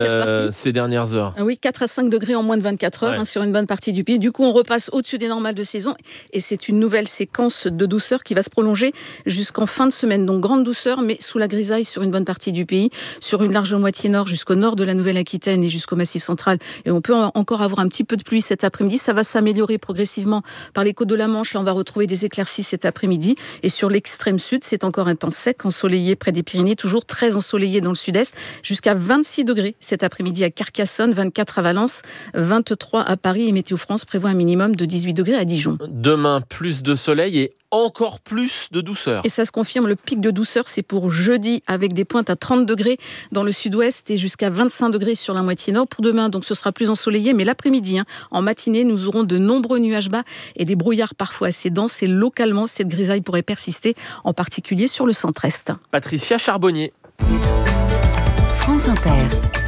C'est reparti. Ces dernières heures. Oui, 4 à 5 degrés en moins de 24 heures sur une bonne partie du pays. Du coup, on repasse au-dessus des normales de saison et c'est une nouvelle séquence de douceur qui va se prolonger jusqu'en fin de semaine. Donc, grande douceur, mais sous la grisaille sur une bonne partie du pays, sur une large moitié nord jusqu'au nord de la Nouvelle-Aquitaine et jusqu'au Massif central. Et on peut encore avoir un petit peu de pluie cet après-midi. Ça va s'améliorer progressivement par les côtes de la Manche. Là, on va retrouver des éclaircies cet après-midi. Et sur l'extrême sud, c'est encore un temps sec, ensoleillé près des Pyrénées, toujours très ensoleillé dans le sud-est, jusqu'à 26 degrés cet après-midi à Carcassonne, 24 à Valence, 23 à Paris et Météo France prévoit un minimum de 18 degrés à Dijon. Demain, plus de soleil et encore plus de douceur. Et ça se confirme, le pic de douceur, c'est pour jeudi avec des pointes à 30 degrés dans le sud-ouest et jusqu'à 25 degrés sur la moitié nord. Pour demain, donc ce sera plus ensoleillé, mais l'après-midi, en matinée, nous aurons de nombreux nuages bas et des brouillards parfois assez denses. Et localement, cette grisaille pourrait persister, en particulier sur le centre-est. Patricia Charbonnier. France Inter.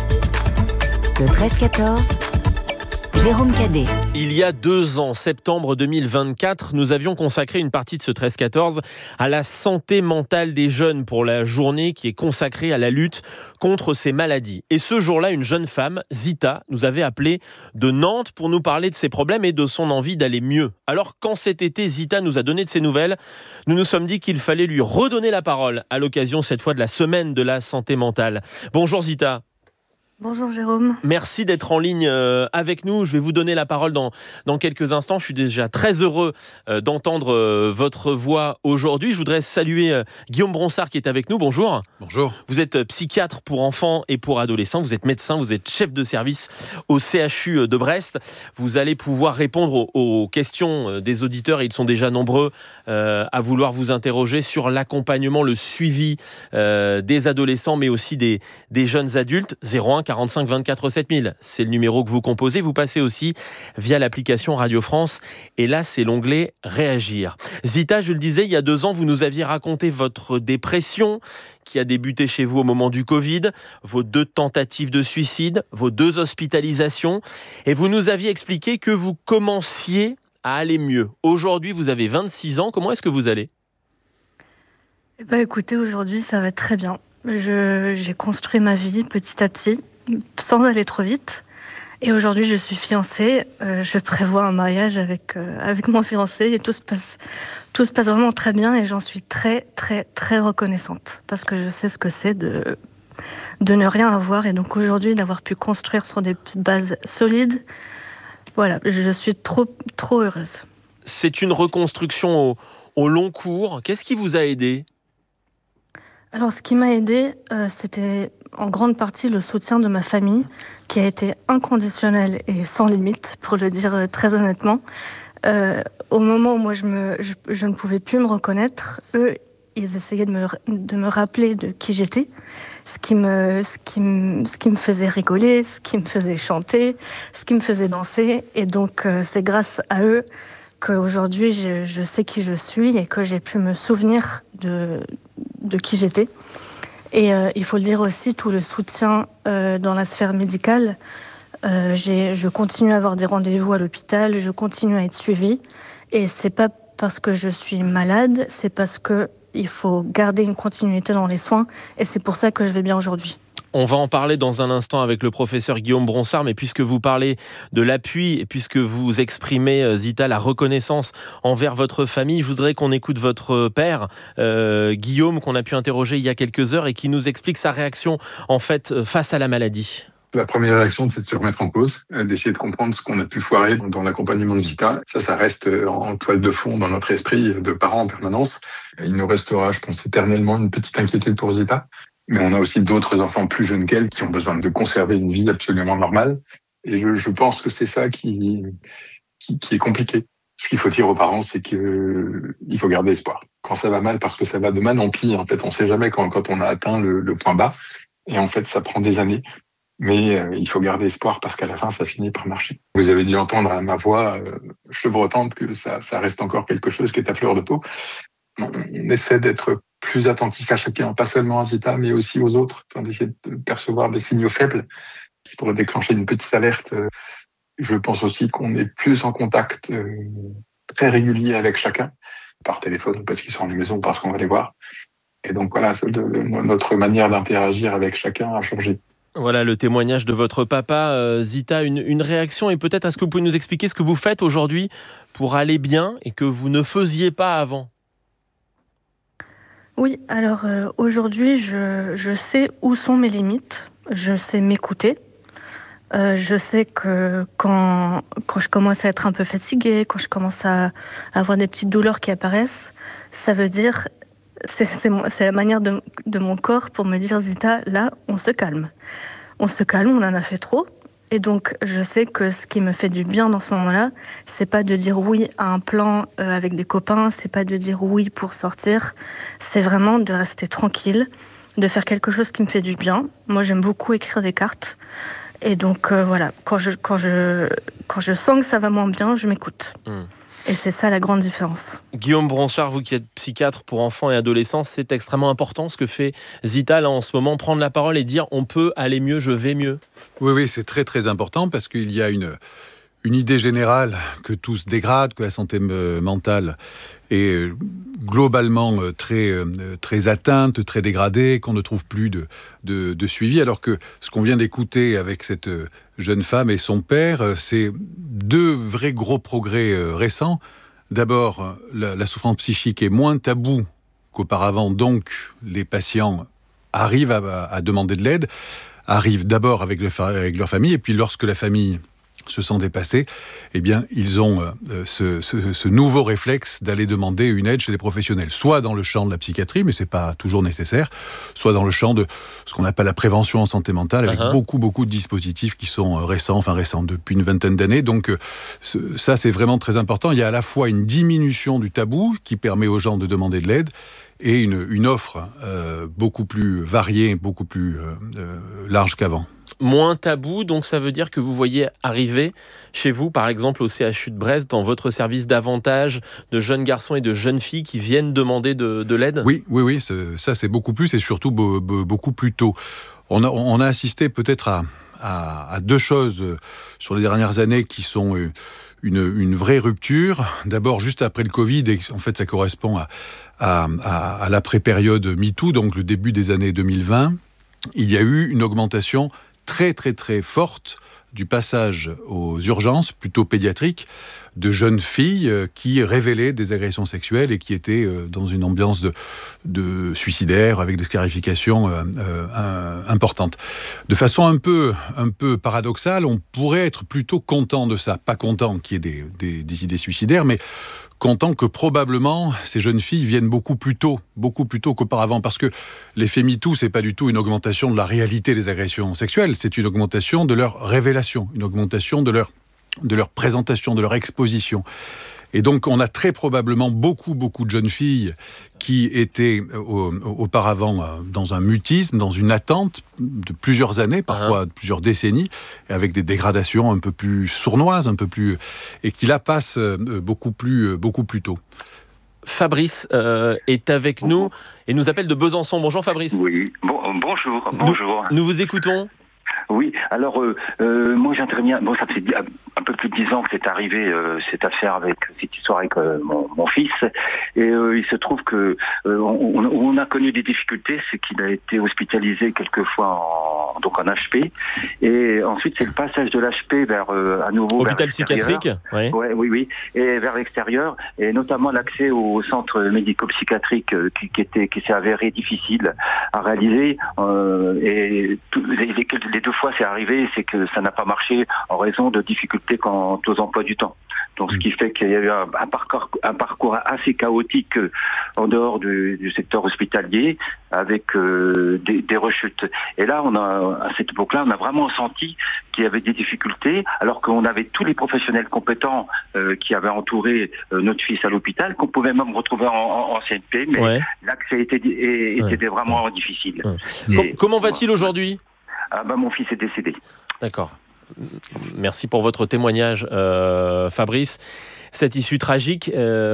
Le 13-14, Jérôme Cadet. Il y a 2 ans, septembre 2024, nous avions consacré une partie de ce 13-14 à la santé mentale des jeunes pour la journée qui est consacrée à la lutte contre ces maladies. Et ce jour-là, une jeune femme, Zita, nous avait appelé de Nantes pour nous parler de ses problèmes et de son envie d'aller mieux. Alors quand cet été, Zita nous a donné de ses nouvelles, nous nous sommes dit qu'il fallait lui redonner la parole à l'occasion cette fois de la semaine de la santé mentale. Bonjour Zita. Bonjour Jérôme. Merci d'être en ligne avec nous. Je vais vous donner la parole dans quelques instants. Je suis déjà très heureux d'entendre votre voix aujourd'hui. Je voudrais saluer Guillaume Bronsard qui est avec nous. Bonjour. Bonjour. Vous êtes psychiatre pour enfants et pour adolescents. Vous êtes médecin, vous êtes chef de service au CHU de Brest. Vous allez pouvoir répondre aux questions des auditeurs. Ils sont déjà nombreux à vouloir vous interroger sur l'accompagnement, le suivi des adolescents, mais aussi des jeunes adultes. 01 45 24 7000, c'est le numéro que vous composez. Vous passez aussi via l'application Radio France et là c'est l'onglet Réagir. Zita, je le disais, il y a 2 ans, vous nous aviez raconté votre dépression qui a débuté chez vous au moment du Covid, vos 2 tentatives de suicide, vos 2 hospitalisations et vous nous aviez expliqué que vous commenciez à aller mieux. Aujourd'hui, vous avez 26 ans, comment est-ce que vous allez ? Écoutez, aujourd'hui ça va très bien. J'ai construit ma vie petit à petit, sans aller trop vite. Et aujourd'hui, je suis fiancée. Je prévois un mariage avec mon fiancé et tout se passe vraiment très bien et j'en suis très, très, très reconnaissante parce que je sais ce que c'est de ne rien avoir et donc aujourd'hui, d'avoir pu construire sur des bases solides. Voilà, je suis trop, trop heureuse. C'est une reconstruction au long cours. Qu'est-ce qui vous a aidé ? Alors, ce qui m'a aidée, c'était en grande partie le soutien de ma famille, qui a été inconditionnel et sans limite, pour le dire très honnêtement. Au moment où moi, je ne pouvais plus me reconnaître, eux, ils essayaient de me rappeler de qui j'étais, ce qui me faisait rigoler, ce qui me faisait chanter, ce qui me faisait danser. Et donc, c'est grâce à eux qu'aujourd'hui, je sais qui je suis et que j'ai pu me souvenir de qui j'étais. Et il faut le dire aussi, tout le soutien dans la sphère médicale. Je continue à avoir des rendez-vous à l'hôpital, je continue à être suivie. Et c'est pas parce que je suis malade, c'est parce qu'il faut garder une continuité dans les soins. Et c'est pour ça que je vais bien aujourd'hui. On va en parler dans un instant avec le professeur Guillaume Bronsard, mais puisque vous parlez de l'appui et puisque vous exprimez, Zita, la reconnaissance envers votre famille, je voudrais qu'on écoute votre père, Guillaume, qu'on a pu interroger il y a quelques heures et qui nous explique sa réaction en fait face à la maladie. La première réaction, c'est de se remettre en cause, d'essayer de comprendre ce qu'on a pu foirer dans l'accompagnement de Zita. Ça reste en toile de fond dans notre esprit de parents en permanence. Il nous restera, je pense, éternellement une petite inquiétude pour Zita. Mais on a aussi d'autres enfants plus jeunes qu'elle qui ont besoin de conserver une vie absolument normale. Et je pense que c'est ça qui est compliqué. Ce qu'il faut dire aux parents, c'est qu'il faut garder espoir. Quand ça va mal, parce que ça va de mal en pis, en fait, on sait jamais quand on a atteint le point bas. Et en fait, ça prend des années. Mais il faut garder espoir parce qu'à la fin, ça finit par marcher. Vous avez dû entendre à ma voix chevrotante que ça reste encore quelque chose qui est à fleur de peau. On essaie d'être plus attentif à chacun, pas seulement à Zita, mais aussi aux autres, d'essayer de percevoir des signaux faibles qui pourraient déclencher une petite alerte. Je pense aussi qu'on est plus en contact très régulier avec chacun, par téléphone ou parce qu'ils sont à la maison, parce qu'on va les voir. Et donc voilà, notre manière d'interagir avec chacun a changé. Voilà le témoignage de votre papa. Zita, une réaction et peut-être est-ce que vous pouvez nous expliquer ce que vous faites aujourd'hui pour aller bien et que vous ne faisiez pas avant? Oui, alors aujourd'hui, je sais où sont mes limites, je sais m'écouter. Je sais que quand je commence à être un peu fatiguée, quand je commence à avoir des petites douleurs qui apparaissent, ça veut dire, c'est la manière de mon corps pour me dire, Zita, là, on se calme. On se calme, on en a fait trop. Et donc, je sais que ce qui me fait du bien dans ce moment-là, c'est pas de dire oui à un plan avec des copains, c'est pas de dire oui pour sortir, c'est vraiment de rester tranquille, de faire quelque chose qui me fait du bien. Moi, j'aime beaucoup écrire des cartes. Et donc, voilà, quand je sens que ça va moins bien, je m'écoute. Et c'est ça la grande différence. Guillaume Bronsard, vous qui êtes psychiatre pour enfants et adolescents, c'est extrêmement important ce que fait Zita là en ce moment, prendre la parole et dire on peut aller mieux, je vais mieux. Oui, c'est très très important parce qu'il y a une idée générale que tout se dégrade, que la santé mentale est globalement très atteinte, très dégradée, qu'on ne trouve plus de suivi, alors que ce qu'on vient d'écouter avec cette jeune femme et son père, c'est deux vrais gros progrès récents. D'abord, la souffrance psychique est moins taboue qu'auparavant, donc les patients arrivent à demander de l'aide, arrivent d'abord avec leur famille, et puis lorsque la famille se sent dépassés, eh bien, ils ont ce nouveau réflexe d'aller demander une aide chez les professionnels, soit dans le champ de la psychiatrie, mais c'est pas toujours nécessaire, soit dans le champ de ce qu'on appelle la prévention en santé mentale, avec beaucoup de dispositifs qui sont récents depuis une vingtaine d'années. Donc ça, c'est vraiment très important. Il y a à la fois une diminution du tabou qui permet aux gens de demander de l'aide, et une offre beaucoup plus variée, beaucoup plus large qu'avant. Moins tabou, donc ça veut dire que vous voyez arriver chez vous, par exemple au CHU de Brest, dans votre service davantage de jeunes garçons et de jeunes filles qui viennent demander de l'aide ? Oui, ça c'est beaucoup plus et surtout beaucoup plus tôt. On a assisté peut-être à deux choses sur les dernières années qui sont une vraie rupture. D'abord, juste après le Covid, et en fait ça correspond à l'après-période MeToo, donc le début des années 2020, il y a eu une augmentation très forte du passage aux urgences, plutôt pédiatriques, de jeunes filles qui révélaient des agressions sexuelles et qui étaient dans une ambiance de suicidaire avec des scarifications importantes. De façon un peu paradoxale, on pourrait être plutôt content de ça. Pas content qu'il y ait des idées suicidaires, mais content que probablement ces jeunes filles viennent beaucoup plus tôt qu'auparavant, parce que l'effet MeToo, c'est pas du tout une augmentation de la réalité des agressions sexuelles, c'est une augmentation de leur révélation, une augmentation de leur présentation, de leur exposition. Et donc, on a très probablement beaucoup de jeunes filles qui étaient auparavant dans un mutisme, dans une attente de plusieurs années, parfois plusieurs décennies, avec des dégradations un peu plus sournoises, et qui là passent beaucoup plus tôt. Fabrice est avec nous et nous appelle de Besançon. Bonjour Fabrice. Oui, bonjour. Nous vous écoutons. Oui, alors moi j'interviens. Bon, ça fait un peu plus de 10 ans que c'est arrivé cette affaire avec cette histoire avec mon fils, et il se trouve que on a connu des difficultés, c'est qu'il a été hospitalisé quelquefois en HP, et ensuite c'est le passage de l'HP vers à nouveau hôpital vers psychiatrique. Oui, et vers l'extérieur, et notamment l'accès au centre médico-psychiatrique qui s'est avéré difficile à réaliser, et les deux fois c'est arrivé, c'est que ça n'a pas marché en raison de difficultés quant aux emplois du temps. Donc ce qui fait qu'il y a eu un parcours assez chaotique en dehors du secteur hospitalier, avec des rechutes. Et là, à cette époque-là, on a vraiment senti qu'il y avait des difficultés, alors qu'on avait tous les professionnels compétents qui avaient entouré notre fils à l'hôpital, qu'on pouvait même retrouver en CNP, mais l'accès était vraiment difficile. Comment va-t-il aujourd'hui ? Mon fils est décédé. D'accord. Merci pour votre témoignage, Fabrice. Cette issue tragique,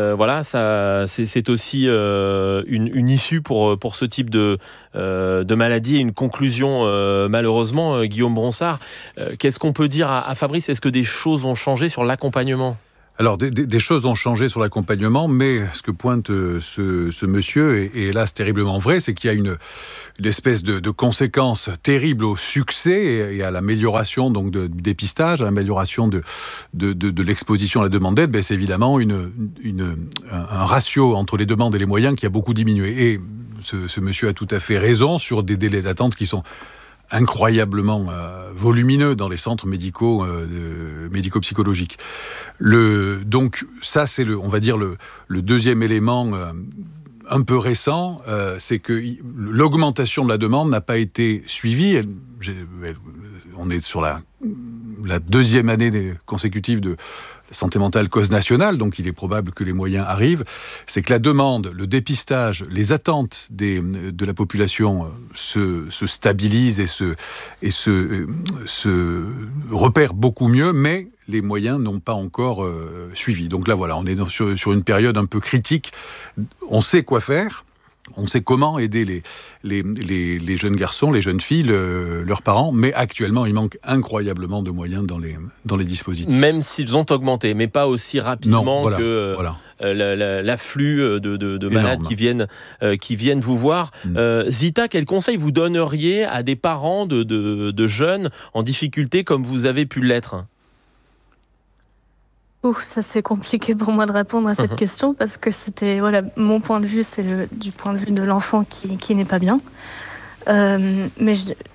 c'est aussi une issue pour ce type de maladie et une conclusion, malheureusement. Guillaume Bronsard, qu'est-ce qu'on peut dire à Fabrice ? Est-ce que des choses ont changé sur l'accompagnement ? Alors, des choses ont changé sur l'accompagnement, mais ce que pointe ce monsieur, et hélas terriblement vrai, c'est qu'il y a une espèce de conséquence terrible au succès et à l'amélioration donc du dépistage, à l'amélioration de l'exposition à la demande d'aide. C'est évidemment un ratio entre les demandes et les moyens qui a beaucoup diminué. Et ce monsieur a tout à fait raison sur des délais d'attente qui sont incroyablement volumineux dans les centres médico-psychologiques. Donc ça, c'est on va dire le deuxième élément un peu récent, c'est que l'augmentation de la demande n'a pas été suivie. On est sur la deuxième année consécutive de santé mentale cause nationale, donc il est probable que les moyens arrivent. C'est que la demande, le dépistage, les attentes de la population se stabilisent et se repèrent beaucoup mieux, mais les moyens n'ont pas encore suivi. Donc là, voilà, on est sur une période un peu critique. On sait quoi faire. On sait comment aider les jeunes garçons, les jeunes filles, leurs parents, mais actuellement, il manque incroyablement de moyens dans les dispositifs. Même s'ils ont augmenté, mais pas aussi rapidement que l'afflux de malades qui viennent vous voir. Zita, quel conseil vous donneriez à des parents de jeunes en difficulté comme vous avez pu l'être ? Ça c'est compliqué pour moi de répondre à cette question parce que c'était mon point de vue, c'est du point de vue de l'enfant qui n'est pas bien. Mais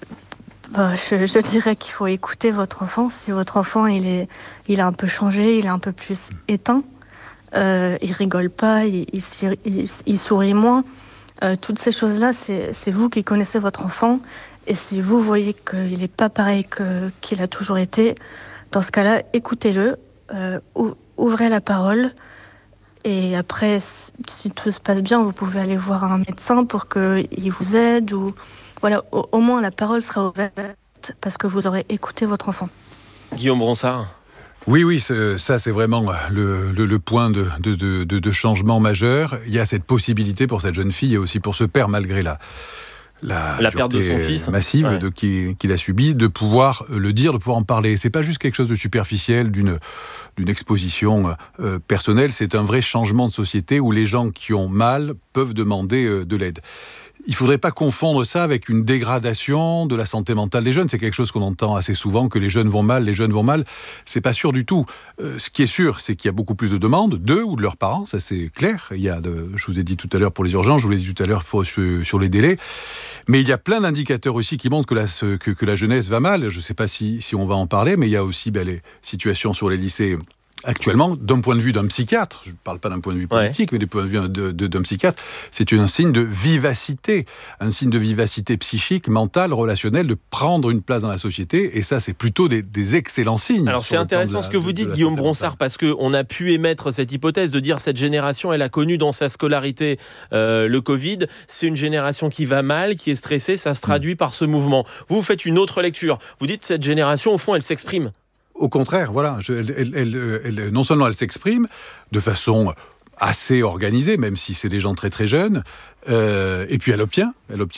je dirais qu'il faut écouter votre enfant. Si votre enfant il a un peu changé, il est un peu plus éteint, il rigole pas, il sourit moins. Toutes ces choses-là, c'est vous qui connaissez votre enfant. Et si vous voyez qu'il n'est pas pareil qu'il a toujours été, dans ce cas-là, écoutez-le. Ouvrez la parole et après, si tout se passe bien, vous pouvez aller voir un médecin pour qu'il vous aide ou au moins la parole sera ouverte parce que vous aurez écouté votre enfant. Guillaume Bronsart. Oui, ça c'est vraiment le point de changement majeur. Il y a cette possibilité pour cette jeune fille et aussi pour ce père, malgré la perte de son fils massive qu'il a subie, de pouvoir le dire, de pouvoir en parler. C'est pas juste quelque chose de superficiel, d'une exposition personnelle, c'est un vrai changement de société où les gens qui ont mal peuvent demander de l'aide. Il ne faudrait pas confondre ça avec une dégradation de la santé mentale des jeunes. C'est quelque chose qu'on entend assez souvent, que les jeunes vont mal. C'est pas sûr du tout. Ce qui est sûr, c'est qu'il y a beaucoup plus de demandes d'eux ou de leurs parents, ça c'est clair. Je vous ai dit tout à l'heure pour les urgences, je vous l'ai dit tout à l'heure sur les délais. Mais il y a plein d'indicateurs aussi qui montrent que la jeunesse va mal. Je ne sais pas si on va en parler, mais il y a aussi les situations sur les lycées. Actuellement, d'un point de vue d'un psychiatre, je ne parle pas d'un point de vue politique, mais du point de vue d'un psychiatre, c'est un signe de vivacité psychique, mentale, relationnelle, de prendre une place dans la société, et ça, c'est plutôt des excellents signes. Alors, c'est intéressant ce que vous dites, Guillaume Bronsart, parce qu'on a pu émettre cette hypothèse de dire cette génération, elle a connu dans sa scolarité le Covid, c'est une génération qui va mal, qui est stressée, ça se traduit par ce mouvement. Vous faites une autre lecture, vous dites cette génération, au fond, elle s'exprime. Au contraire, non seulement elle s'exprime de façon assez organisée, même si c'est des gens très très jeunes, et puis elle obtient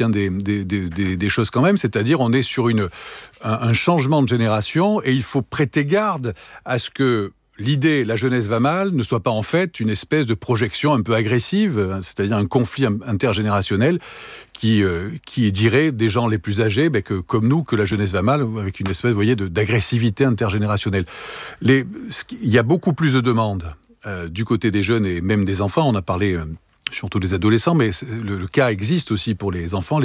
des choses quand même, c'est-à-dire on est sur un changement de génération et il faut prêter garde à ce que l'idée « la jeunesse va mal » ne soit pas en fait une espèce de projection un peu agressive, c'est-à-dire un conflit intergénérationnel qui dirait des gens les plus âgés, comme nous, que la jeunesse va mal, avec une espèce, d'agressivité intergénérationnelle. Il y a beaucoup plus de demandes du côté des jeunes et même des enfants. On a parlé surtout des adolescents, mais le cas existe aussi pour les enfants.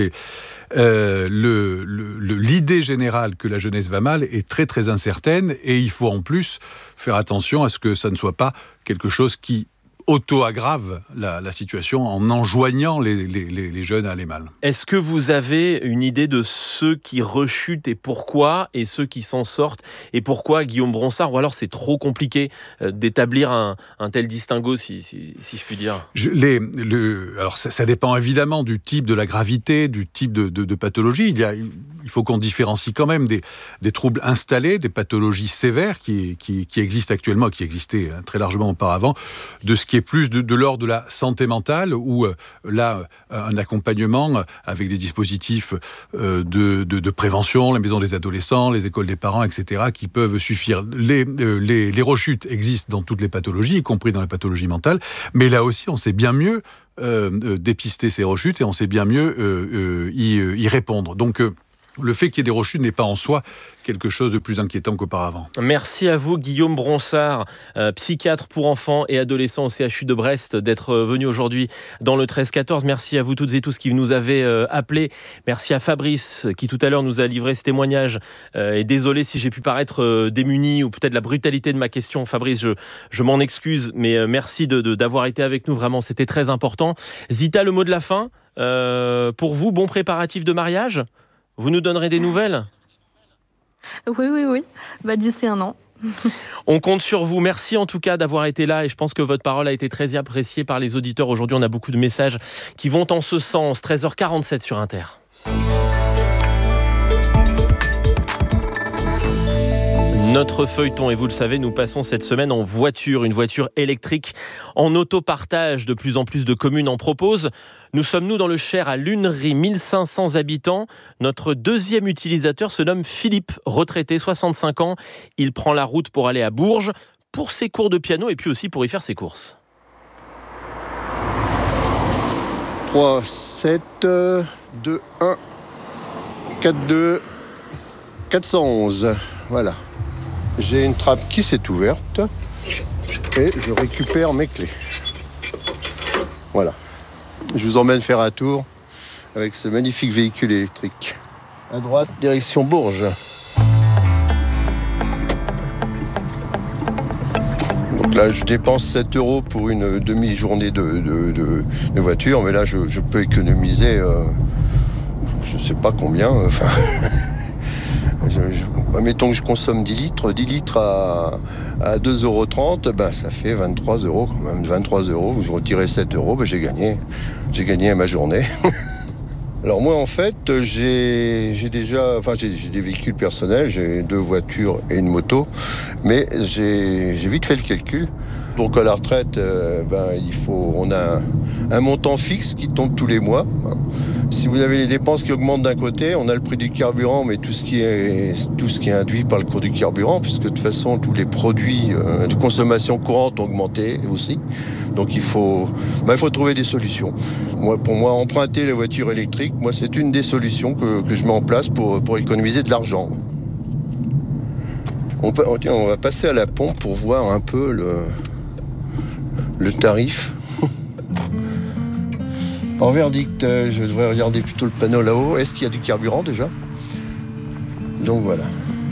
L'idée générale que la jeunesse va mal est très très incertaine et il faut en plus faire attention à ce que ça ne soit pas quelque chose qui auto-aggrave la situation en enjoignant les jeunes à aller mal. Est-ce que vous avez une idée de ceux qui rechutent et pourquoi, et ceux qui s'en sortent et pourquoi, Guillaume Bronsart, ou alors c'est trop compliqué d'établir un tel distinguo, si je puis dire? Alors ça dépend évidemment du type, de la gravité, du type de pathologie. Il faut qu'on différencie quand même des troubles installés, des pathologies sévères qui existent actuellement, qui existaient très largement auparavant, de ce qui est plus de l'ordre de la santé mentale, où là, un accompagnement avec des dispositifs de prévention, la maison des adolescents, les écoles des parents, etc., qui peuvent suffire. Les rechutes existent dans toutes les pathologies, y compris dans les pathologies mentales, mais là aussi, on sait bien mieux dépister ces rechutes et on sait bien mieux y répondre. Donc, le fait qu'il y ait des rechutes n'est pas en soi quelque chose de plus inquiétant qu'auparavant. Merci à vous, Guillaume Bronsard, psychiatre pour enfants et adolescents au CHU de Brest, d'être venu aujourd'hui dans le 13-14. Merci à vous toutes et tous qui nous avez appelés. Merci à Fabrice qui tout à l'heure nous a livré ce témoignage. Et désolé si j'ai pu paraître démuni ou peut-être la brutalité de ma question. Fabrice, je m'en excuse, mais merci d'avoir été avec nous. Vraiment, c'était très important. Zita, le mot de la fin. Pour vous, bon préparatif de mariage ? Vous nous donnerez des nouvelles ? Oui. D'ici un an. On compte sur vous. Merci en tout cas d'avoir été là et je pense que votre parole a été très appréciée par les auditeurs. Aujourd'hui, on a beaucoup de messages qui vont en ce sens. 13h47 sur Inter. Notre feuilleton, et vous le savez, nous passons cette semaine en voiture, une voiture électrique en autopartage. De plus en plus de communes en proposent. Nous sommes, nous, dans le Cher, à Lunery, 1500 habitants. Notre deuxième utilisateur se nomme Philippe, retraité, 65 ans. Il prend la route pour aller à Bourges, pour ses cours de piano et puis aussi pour y faire ses courses. 3, 7, 2, 1, 4, 2, 411. Voilà. J'ai une trappe qui s'est ouverte et je récupère mes clés. Voilà. Je vous emmène faire un tour avec ce magnifique véhicule électrique. À droite, direction Bourges. Donc là, je dépense 7 € pour une demi-journée de voiture, mais là, je peux économiser, je ne sais pas combien, enfin... Mettons que je consomme 10 litres à 2,30 €, ça fait 23 € quand même. 23 €, vous retirez 7 €, j'ai gagné ma journée. Alors moi en fait, j'ai des véhicules personnels, j'ai 2 voitures et une moto, mais j'ai vite fait le calcul. Donc à la retraite, on a un montant fixe qui tombe tous les mois. Si vous avez les dépenses qui augmentent d'un côté, on a le prix du carburant, mais tout ce qui est induit par le cours du carburant, puisque de toute façon tous les produits de consommation courante ont augmenté aussi. Donc il faut trouver des solutions. Pour moi, emprunter la voiture électrique, c'est une des solutions que je mets en place pour économiser de l'argent. On va passer à la pompe pour voir un peu le tarif. En verdict, je devrais regarder plutôt le panneau là-haut. Est-ce qu'il y a du carburant déjà ? Donc voilà.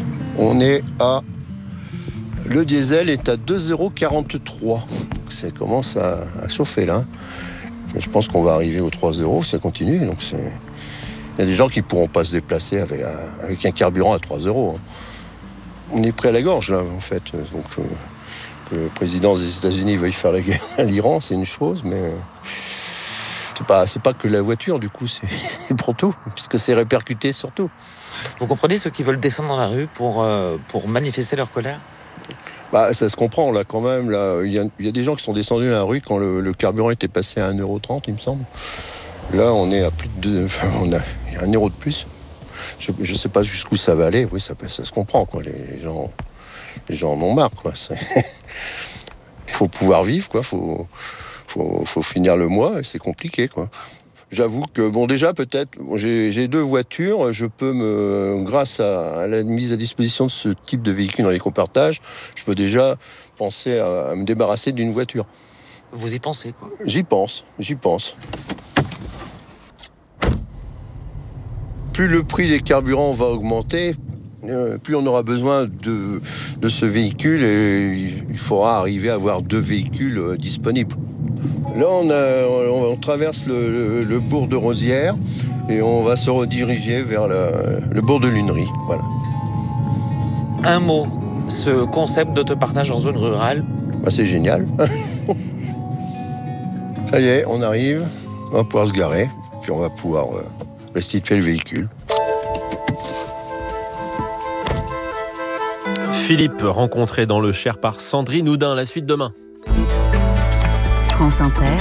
Le diesel est à 2,43 €. Ça commence à chauffer là. Je pense qu'on va arriver aux 3 € si ça continue. Donc il y a des gens qui ne pourront pas se déplacer avec un carburant à 3 €. On est pris à la gorge là en fait. Donc que le président des États-Unis veuille faire la guerre à l'Iran, c'est une chose, mais c'est pas que la voiture, du coup, c'est pour tout, puisque c'est répercuté sur tout. Vous comprenez ceux qui veulent descendre dans la rue pour manifester leur colère ? Ça se comprend, là, quand même. Là, il y a des gens qui sont descendus dans la rue quand le carburant était passé à 1,30 €, il me semble. Là, on est à plus de... il y a 1 € de plus. Je ne sais pas jusqu'où ça va aller. Oui, ça se comprend, quoi. Les gens en ont marre, quoi. Il faut pouvoir vivre, quoi. Faut finir le mois et c'est compliqué, quoi. J'avoue que, déjà, peut-être, j'ai 2 voitures, je peux grâce à la mise à disposition de ce type de véhicule dans les compartages, je peux déjà penser à me débarrasser d'une voiture. Vous y pensez, quoi ? J'y pense. Plus le prix des carburants va augmenter, plus on aura besoin de ce véhicule et il faudra arriver à avoir 2 véhicules disponibles. Là, on traverse le bourg de Rosières et on va se rediriger vers le bourg de Lunery. Voilà. Un mot, ce concept d'autopartage en zone rurale. C'est génial. Ça y est, on arrive, on va pouvoir se garer, puis on va pouvoir restituer le véhicule. Philippe, rencontré dans le Cher par Sandrine Houdin. La suite demain. France Inter,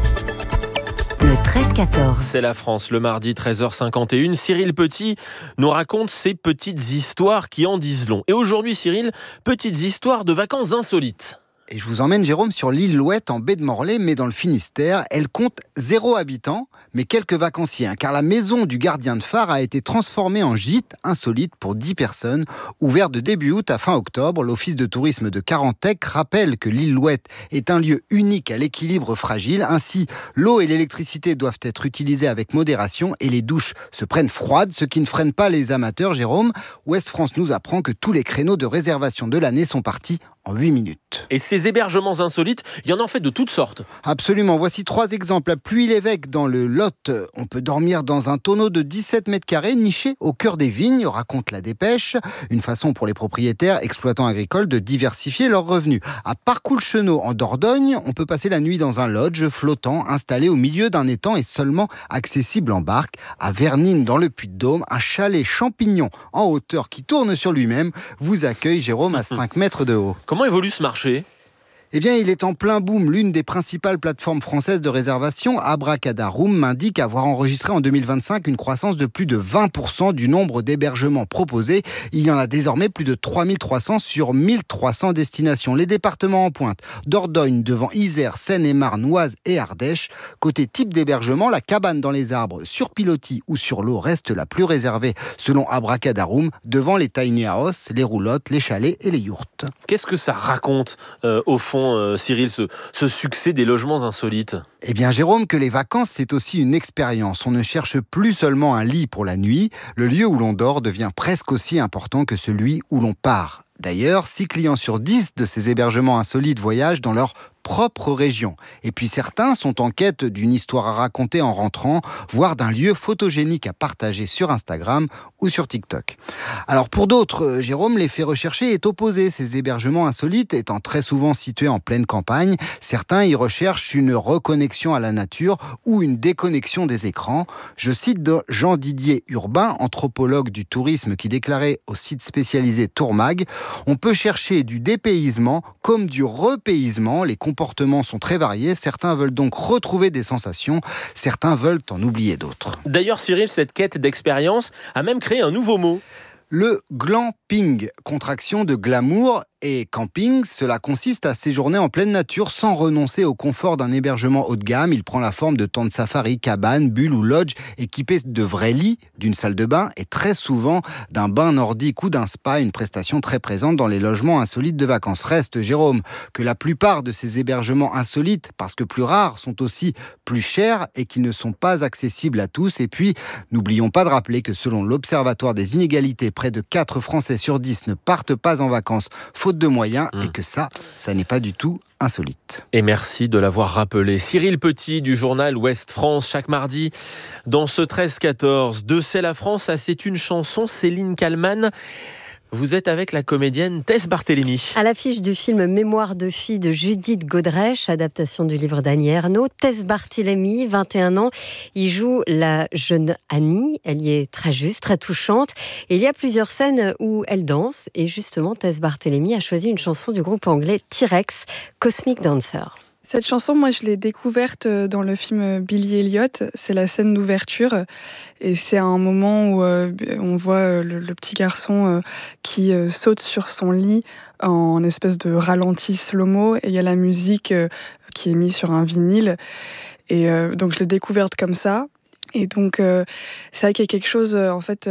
le 13-14. C'est la France, le mardi 13h51. Cyril Petit nous raconte ses petites histoires qui en disent long. Et aujourd'hui, Cyril, petites histoires de vacances insolites. Et je vous emmène, Jérôme, sur l'île Louette en baie de Morlaix, mais dans le Finistère. Elle compte 0 habitants, mais quelques vacanciers, car la maison du gardien de phare a été transformée en gîte insolite pour 10 personnes. Ouvert de début août à fin octobre, l'office de tourisme de Carantec rappelle que l'île Louette est un lieu unique à l'équilibre fragile. Ainsi, l'eau et l'électricité doivent être utilisées avec modération et les douches se prennent froides, ce qui ne freine pas les amateurs, Jérôme. Ouest France nous apprend que tous les créneaux de réservation de l'année sont partis en 8 minutes. Et ces hébergements insolites, il y en a en fait de toutes sortes. Absolument. Voici 3 exemples. À Puy-l'Évêque, dans le Lot, on peut dormir dans un tonneau de 17 mètres carrés, niché au cœur des vignes, raconte la Dépêche. Une façon pour les propriétaires, exploitants agricoles, de diversifier leurs revenus. À Parcoul-Chenot, en Dordogne, on peut passer la nuit dans un lodge flottant, installé au milieu d'un étang et seulement accessible en barque. À Vernines, dans le Puy-de-Dôme, un chalet champignon en hauteur qui tourne sur lui-même vous accueille, Jérôme, à 5 mètres de haut. Comment évolue ce marché ? Eh bien, il est en plein boom. L'une des principales plateformes françaises de réservation, Abracadaroom, m'indique avoir enregistré en 2025 une croissance de plus de 20% du nombre d'hébergements proposés. Il y en a désormais plus de 3300 sur 1300 destinations. Les départements en pointe, Dordogne devant Isère, Seine-et-Marne, Oise et Ardèche. Côté type d'hébergement, la cabane dans les arbres, sur pilotis ou sur l'eau reste la plus réservée, selon Abracadaroom, devant les tiny house, les roulottes, les chalets et les yourtes. Qu'est-ce que ça raconte au fond, Cyril, ce succès des logements insolites ? Eh bien, Jérôme, que les vacances, c'est aussi une expérience. On ne cherche plus seulement un lit pour la nuit. Le lieu où l'on dort devient presque aussi important que celui où l'on part. D'ailleurs, 6 clients sur 10 de ces hébergements insolites voyagent dans leur propre région. Et puis certains sont en quête d'une histoire à raconter en rentrant, voire d'un lieu photogénique à partager sur Instagram ou sur TikTok. Alors pour d'autres, Jérôme, l'effet recherché est opposé. Ces hébergements insolites étant très souvent situés en pleine campagne, certains y recherchent une reconnexion à la nature ou une déconnexion des écrans. Je cite Jean-Didier Urbain, anthropologue du tourisme, qui déclarait au site spécialisé Tourmag: on peut chercher du dépaysement comme du repaysement. Les comportements sont très variés. Certains veulent donc retrouver des sensations. Certains veulent en oublier d'autres. D'ailleurs, Cyril, cette quête d'expérience a même créé un nouveau mot. Le glamping, contraction de glamour et camping, cela consiste à séjourner en pleine nature sans renoncer au confort d'un hébergement haut de gamme. Il prend la forme de tentes safari, cabanes, bulles ou lodges équipés de vrais lits, d'une salle de bain et très souvent d'un bain nordique ou d'un spa, une prestation très présente dans les logements insolites de vacances. Reste, Jérôme, que la plupart de ces hébergements insolites, parce que plus rares, sont aussi plus chers et qui ne sont pas accessibles à tous. Et puis, n'oublions pas de rappeler que selon l'Observatoire des inégalités, près de 4 Français sur 10 ne partent pas en vacances faute de moyens et que ça n'est pas du tout insolite. Et merci de l'avoir rappelé. Cyril Petit du journal Ouest France, chaque mardi dans ce 13-14 de C'est la France, à C'est une chanson, Céline Kallmann. Vous êtes avec la comédienne Tess Barthélémy. À l'affiche du film Mémoire de fille de Judith Godrèche, adaptation du livre d'Annie Ernaux, Tess Barthélémy, 21 ans, y joue la jeune Annie. Elle y est très juste, très touchante. Et il y a plusieurs scènes où elle danse. Et justement, Tess Barthélémy a choisi une chanson du groupe anglais T-Rex, Cosmic Dancer. Cette chanson, moi, je l'ai découverte dans le film Billy Elliot. C'est la scène d'ouverture. Et c'est un moment où on voit le petit garçon qui saute sur son lit en espèce de ralenti slow-mo. Et il y a la musique qui est mise sur un vinyle. Et donc, je l'ai découverte comme ça. Et donc, c'est vrai qu'il y a quelque chose, en fait...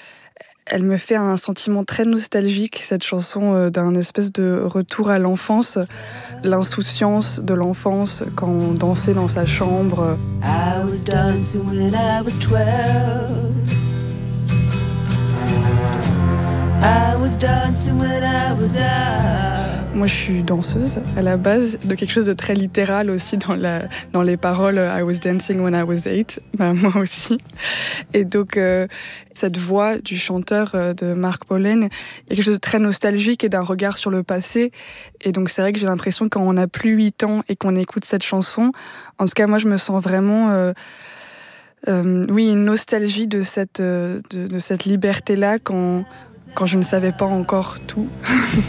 Elle me fait un sentiment très nostalgique, cette chanson, d'un espèce de retour à l'enfance, l'insouciance de l'enfance quand on dansait dans sa chambre. I was dancing when I was 12. I was dancing when I was out. Moi, je suis danseuse à la base, de quelque chose de très littéral aussi dans les paroles. I was dancing when I was 8, moi aussi. Et donc, cette voix du chanteur de Mark Bolan, il y a quelque chose de très nostalgique et d'un regard sur le passé. Et donc, c'est vrai que j'ai l'impression quand on n'a plus 8 ans et qu'on écoute cette chanson, en tout cas, moi, je me sens vraiment... une nostalgie de cette liberté-là quand je ne savais pas encore tout.